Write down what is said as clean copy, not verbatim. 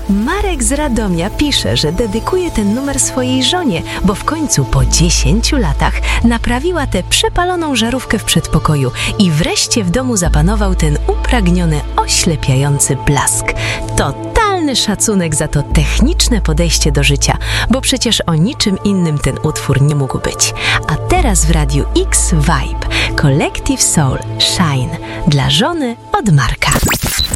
Marek z Radomia pisze, że dedykuje ten numer swojej żonie, bo w końcu po 10 latach naprawiła tę przepaloną żarówkę w przedpokoju i wreszcie w domu zapanował ten upragniony, oślepiający blask. Totalny szacunek za to techniczne podejście do życia, bo przecież o niczym innym ten utwór nie mógł być. A teraz w Radiu X Vibe Collective Soul Shine dla żony od Marka.